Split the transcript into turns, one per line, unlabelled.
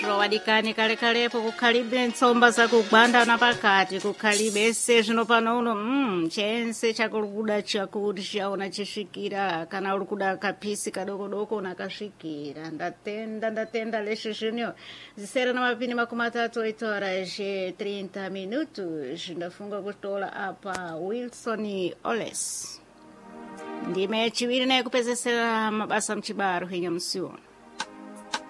Rowadikani kale kalepo kukhalibe nsomba zakugwanda napakati kukhalibe sezvino pano uno chense chakuda chakuti chaona chisvikira kana uri kuda kapisi kadoko nakasvikira ndatenda leswi zvinyo zisere na mapini makumi matatu 8 horas 30 minutos ndafunga kutola apa Wilson Oles ndime chiviri naye kupezesera mabasa mchibaro henya msiona